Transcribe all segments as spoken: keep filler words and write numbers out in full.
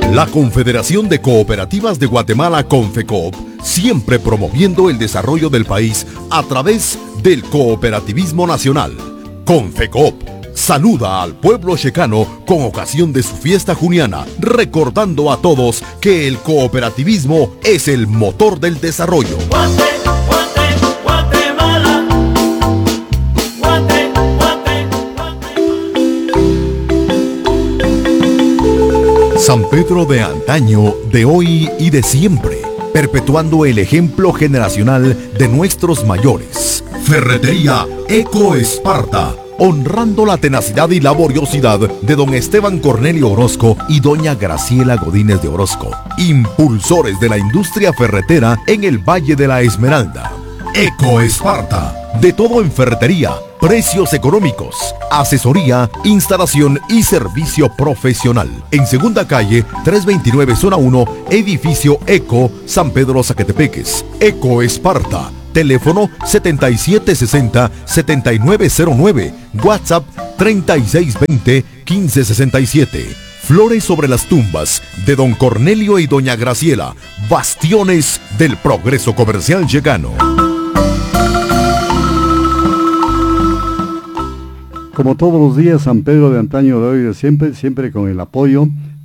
La Confederación de Cooperativas de Guatemala, CONFECOOP, siempre promoviendo el desarrollo del país a través del cooperativismo nacional. CONFECOOP saluda al pueblo checano con ocasión de su fiesta juniana, recordando a todos que el cooperativismo es el motor del desarrollo. Guate, Guate, Guatemala. Guate, Guate, Guate. San Pedro de antaño, de hoy y de siempre, perpetuando el ejemplo generacional de nuestros mayores. Ferretería Eco Esparta, honrando la tenacidad y laboriosidad de don Esteban Cornelio Orozco y doña Graciela Godínez de Orozco, impulsores de la industria ferretera en el Valle de la Esmeralda. Eco Esparta, de todo en ferretería, precios económicos, asesoría, instalación y servicio profesional. En Segunda Calle, trescientos veintinueve, Zona uno, Edificio Eco, San Pedro Zacatepeques. Eco Esparta, teléfono setenta y siete sesenta, setenta y nueve cero nueve, WhatsApp treinta y seis veinte, quince sesenta y siete. Flores sobre las tumbas de don Cornelio y doña Graciela, bastiones del progreso comercial checano. Como todos los días, San Pedro de antaño, de hoy y de siempre, siempre con el apoyo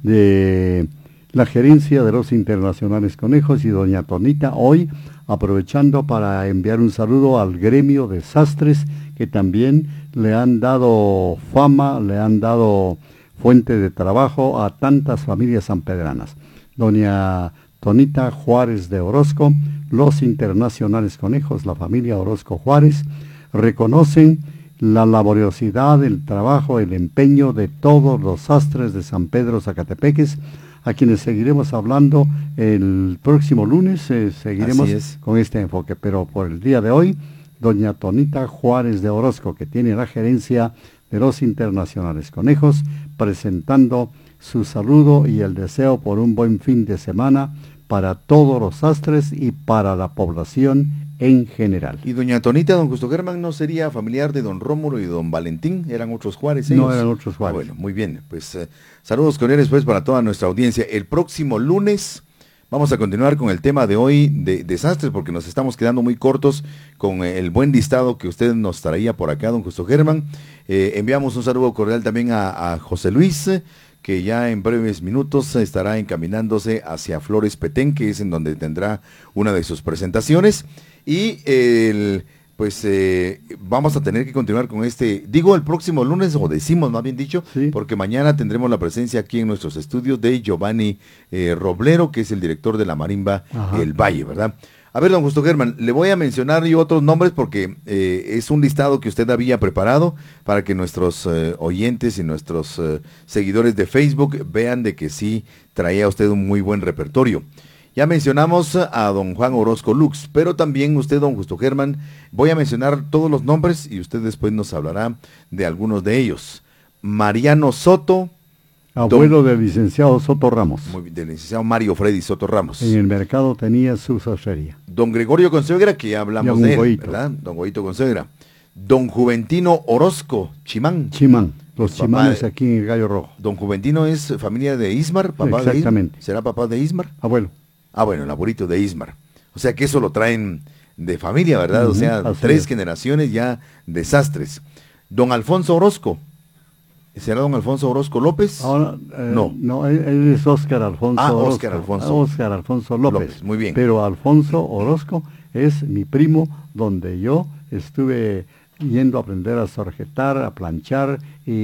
de la gerencia de los Internacionales Conejos y doña Tonita, hoy aprovechando para enviar un saludo al gremio de sastres que también le han dado fama, le han dado fuente de trabajo a tantas familias sanpedranas. Doña Tonita Juárez de Orozco, los Internacionales Conejos, la familia Orozco Juárez, reconocen la laboriosidad, el trabajo, el empeño de todos los sastres de San Pedro Zacatepeques, a quienes seguiremos hablando el próximo lunes, eh, seguiremos con este enfoque. Pero por el día de hoy, doña Tonita Juárez de Orozco, que tiene la gerencia de los Internacionales Conejos, presentando su saludo y el deseo por un buen fin de semana para todos los sastres y para la población en general. Y doña Tonita, don Justo Germán, ¿no sería familiar de don Rómulo y don Valentín? ¿Eran otros Juárez ellos? No, eran otros Juárez. Ah, bueno, muy bien. Pues eh, saludos cordiales pues para toda nuestra audiencia. El próximo lunes vamos a continuar con el tema de hoy de desastres, porque nos estamos quedando muy cortos con eh, el buen listado que usted nos traía por acá, don Justo Germán. Eh, enviamos un saludo cordial también a, a José Luis, que ya en breves minutos estará encaminándose hacia Flores Petén, que es en donde tendrá una de sus presentaciones. Y el, pues eh, vamos a tener que continuar con este, digo el próximo lunes, o decimos más bien dicho, sí, porque mañana tendremos la presencia aquí en nuestros estudios de Giovanni eh, Roblero, que es el director de la Marimba Ajá. El Valle, ¿verdad? A ver, don Justo Germán, le voy a mencionar yo otros nombres porque eh, es un listado que usted había preparado para que nuestros eh, oyentes y nuestros eh, seguidores de Facebook vean de que sí traía usted un muy buen repertorio. Ya mencionamos a don Juan Orozco Lux, pero también usted, don Justo Germán, voy a mencionar todos los nombres y usted después nos hablará de algunos de ellos. Mariano Soto. Abuelo don, del licenciado Soto Ramos. Muy bien, del licenciado Mario Freddy Soto Ramos. En el mercado tenía su sastrería. Don Gregorio Consuegra, que ya hablamos de él, Goito. ¿verdad? Don Goito Consuegra. Don Juventino Orozco Chimán. Chimán. Los chimanes de, aquí en el Gallo Rojo. Don Juventino es familia de Ismar, papá de Ismar. ¿Será papá de Ismar? Abuelo. Ah, bueno, el abuelito de Ismar. O sea que eso lo traen de familia, ¿verdad? Uh-huh, o sea, tres es. generaciones ya desastres. Don Alfonso Orozco. ¿Será don Alfonso Orozco López? Ahora, eh, no. No, él, él es Óscar Alfonso Ah, Orozco. Óscar Alfonso. Óscar Alfonso López. López. Muy bien. Pero Alfonso Orozco es mi primo, donde yo estuve yendo a aprender a sorjetar, a planchar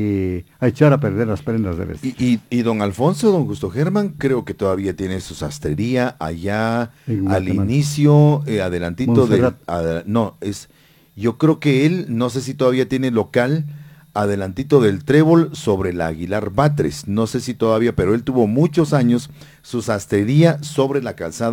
y a echar a perder las prendas de vestir. Y, y, y don Alfonso, don Justo Germán, creo que todavía tiene su sastrería allá al inicio, eh, adelantito de... Ad, no, es... Yo creo que él, no sé si todavía tiene local adelantito del Trébol sobre la Aguilar Batres, no sé si todavía, pero él tuvo muchos años su sastrería sobre la calzada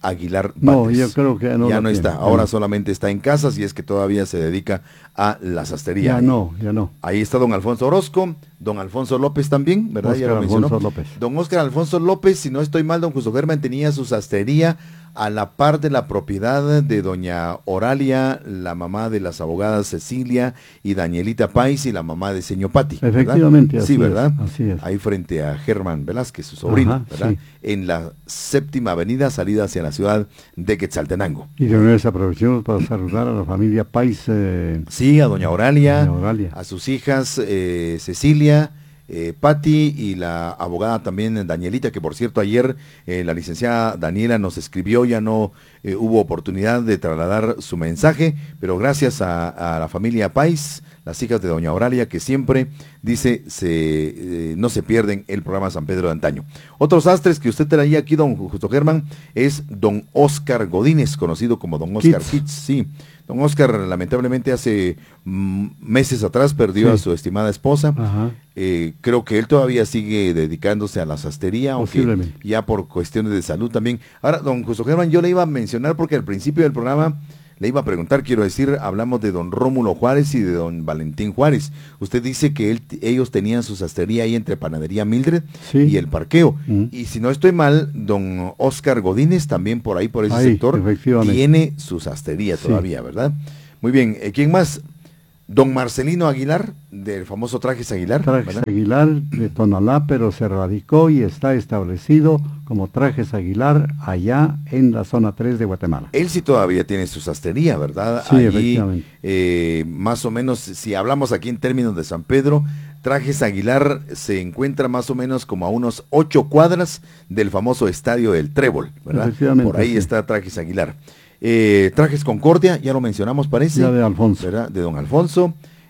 Aguilar No, Valdés. yo creo que ya no Ya lo no tiene, está, ya ahora no. solamente está en casas y es que todavía se dedica a la sastrería. Ya no, ya no. Ahí está don Alfonso Orozco, don Alfonso López también, ¿verdad? Ya Óscar lo mencionó. Alfonso López. Don Óscar Alfonso López, si no estoy mal, don Justo Germán tenía su sastrería a la par de la propiedad de doña Oralia, la mamá de las abogadas Cecilia y Danielita Pais y la mamá de señor Pati. ¿verdad? Efectivamente, así Sí, es, ¿verdad? así es. Ahí frente a Germán Velázquez, su sobrino, Ajá, ¿verdad? sí. En la séptima avenida, salida hacia la ciudad de Quetzaltenango. Y de una vez aprovechamos para saludar a la familia Pais. Eh, Sí, a doña Oralia, Doña Oralia. a sus hijas eh, Cecilia, eh, Patti y la abogada también Danielita, que por cierto ayer eh, la licenciada Daniela nos escribió, ya no eh, hubo oportunidad de trasladar su mensaje, pero gracias a, a la familia Pais, las hijas de doña Oralia, que siempre dice se eh, no se pierden el programa San Pedro de Antaño. Otros astres que usted traía aquí, don Justo Germán, es don Óscar Godínez, conocido como don Óscar Kitz. Kitz, sí. Don Óscar lamentablemente hace mm, meses atrás perdió Sí. a su estimada esposa. Ajá. Eh, creo que él todavía sigue dedicándose a la sastrería, aunque Posiblemente. ya por cuestiones de salud también. Ahora, don Justo Germán, yo le iba a mencionar porque al principio del programa le iba a preguntar, quiero decir, hablamos de don Rómulo Juárez y de don Valentín Juárez. Usted dice que él, ellos tenían su sastrería ahí entre Panadería Mildred Sí. y el Parqueo. Mm. Y si no estoy mal, don Óscar Godínez también por ahí, por ese Ahí, sector, efectivamente. tiene su sastrería Sí. todavía, ¿verdad? Muy bien, eh, ¿quién más? Don Marcelino Aguilar, del famoso Trajes Aguilar. Trajes ¿verdad? Aguilar de Tonalá, pero se radicó y está establecido como Trajes Aguilar allá en la zona tres de Guatemala. Él sí todavía tiene su sastrería, ¿verdad? Sí, Allí, efectivamente. eh, más o menos, si hablamos aquí en términos de San Pedro, Trajes Aguilar se encuentra más o menos como a unos ocho cuadras del famoso estadio del Trébol, ¿verdad? Efectivamente, Por ahí sí. está Trajes Aguilar. Eh, Trajes Concordia, ya lo mencionamos, parece. Ya de Alfonso. ¿Verdad? De don Alfonso.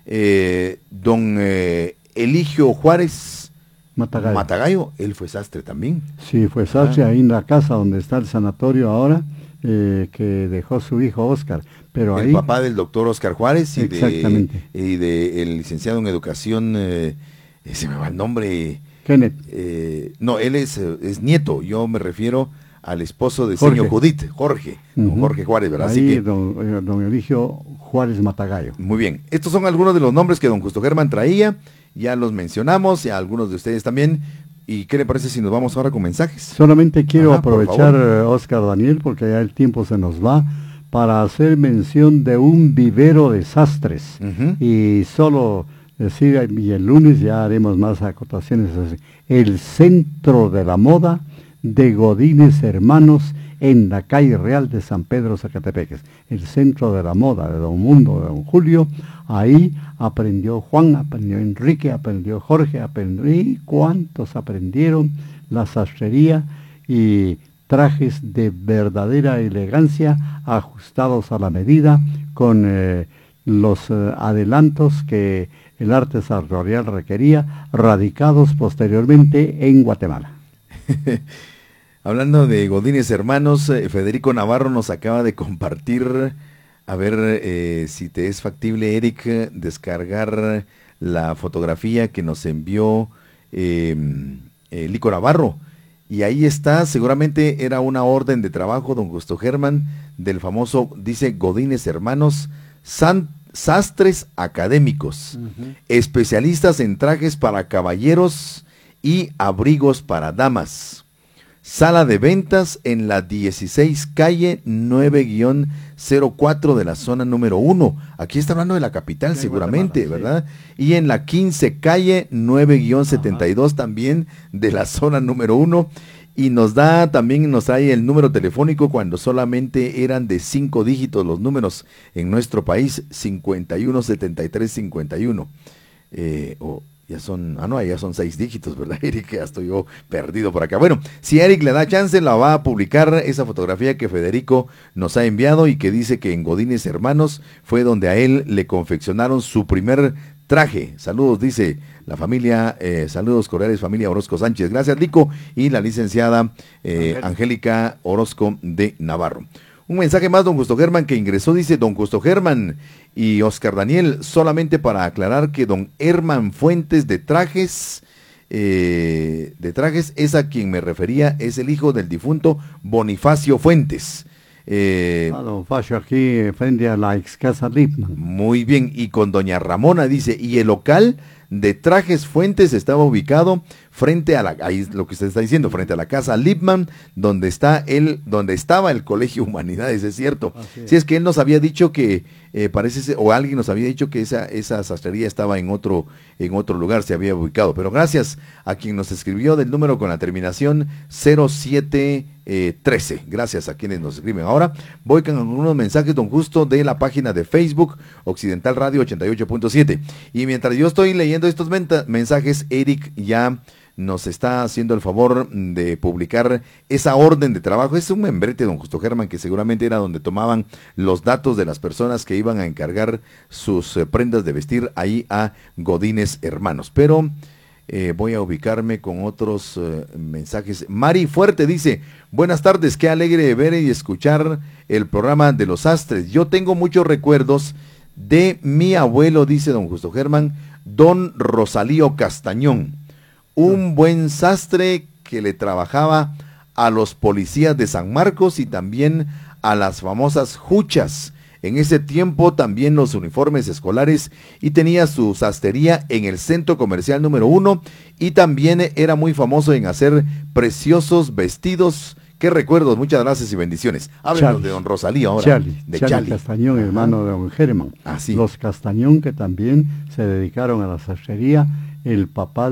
Eh, don eh, Eligio Juárez Matagallo. Matagallo, él fue sastre también. Sí, fue sastre ahí en la casa donde está el sanatorio ahora, eh, que dejó su hijo Óscar. Pero El ahí, papá del doctor Óscar Juárez y de, Exactamente. y de el licenciado en educación, eh, eh, se me va el nombre, Kenneth, eh, no, él es, eh, es nieto, yo me refiero al esposo de Jorge. señor Judith, Jorge, don ujú, Jorge Juárez, ¿verdad? Así ahí que, don, eh, don Eligio Juárez Matagallo. muy bien, estos son algunos de los nombres que don Justo Germán traía, ya los mencionamos, y a algunos de ustedes también, y ¿qué le parece si nos vamos ahora con mensajes? Solamente quiero Ajá, por aprovechar, favor. eh, Óscar Daniel, porque ya el tiempo se nos va, para hacer mención de un vivero de sastres. Ujú. Y solo decir, y el lunes ya haremos más acotaciones, así, el centro de la moda de Godínez Hermanos en la calle Real de San Pedro Zacatepeques. El centro de la moda de don Mundo, de don Julio, ahí aprendió Juan, aprendió Enrique, aprendió Jorge, aprendió, y cuántos aprendieron la sastrería y trajes de verdadera elegancia ajustados a la medida con eh, los eh, adelantos que el arte sartorial requería, radicados posteriormente en Guatemala. Hablando de Godínez Hermanos, eh, Federico Navarro nos acaba de compartir, a ver eh, si te es factible, Eric, eh, descargar la fotografía que nos envió eh, eh, Lico Navarro. Y ahí está, seguramente era una orden de trabajo, don Justo Germán, del famoso, dice Godínez Hermanos, San, sastres académicos, especialistas en trajes para caballeros y abrigos para damas. Sala de ventas en la dieciséis calle nueve cero cuatro de la zona número uno. Aquí está hablando de la capital De seguramente, Guatemala, ¿verdad? Y en la quince calle nueve setenta y dos también de la zona número uno. Y nos da, también nos trae el número telefónico cuando solamente eran de cinco dígitos los números en nuestro país, cincuenta y uno setenta y tres cincuenta y uno. Eh, o ya son, ah no, ya son seis dígitos, ¿verdad, Eric? Ya estoy yo perdido por acá. Bueno, si Eric le da chance, la va a publicar esa fotografía que Federico nos ha enviado y que dice que en Godínez Hermanos fue donde a él le confeccionaron su primer traje. Saludos, dice la familia, eh, saludos cordiales, familia Orozco Sánchez. Gracias, Lico, y la licenciada eh, Angélica Orozco de Navarro. Un mensaje más, don Justo Germán, que ingresó, dice don Justo Germán y Óscar Daniel, solamente para aclarar que don Herman Fuentes de Trajes eh, de trajes, es a quien me refería, es el hijo del difunto Bonifacio Fuentes. Eh, Ah, don Facio, aquí eh, frente a la ex casa Lipman. muy bien, y con doña Ramona dice, y el local de trajes Fuentes estaba ubicado frente a la, ahí es lo que usted está diciendo, frente a la casa Lipman, donde está el, donde estaba el Colegio Humanidades, es cierto. Así es. Si es que él nos había dicho que, eh, parece ser, o alguien nos había dicho que esa, esa sastrería estaba en otro, en otro lugar, se había ubicado. Pero gracias a quien nos escribió del número con la terminación cero siete trece. Gracias a quienes nos escriben. Ahora voy con algunos mensajes, don Justo, de la página de Facebook, Occidental Radio ochenta y ocho punto siete. Y mientras yo estoy leyendo estos menta- mensajes, Eric ya nos está haciendo el favor de publicar esa orden de trabajo. Es un membrete, don Justo Germán, que seguramente era donde tomaban los datos de las personas que iban a encargar sus eh, prendas de vestir ahí a Godínez Hermanos. Pero eh, voy a ubicarme con otros eh, mensajes. Mari Fuerte dice, buenas tardes, qué alegre ver y escuchar el programa de los sastres. Yo tengo muchos recuerdos de mi abuelo, dice don Justo Germán, don Rosalío Castañón, un buen sastre que le trabajaba a los policías de San Marcos y también a las famosas juchas. En ese tiempo también los uniformes escolares, y tenía su sastrería en el centro comercial número uno, y también era muy famoso en hacer preciosos vestidos. Qué recuerdos, muchas gracias y bendiciones. Háblenos de don Rosalío ahora. Chali, de Chali Chali. Castañón, Ajá. hermano de don Germán. Ah, sí. Los Castañón, que también se dedicaron a la sastrería, el papá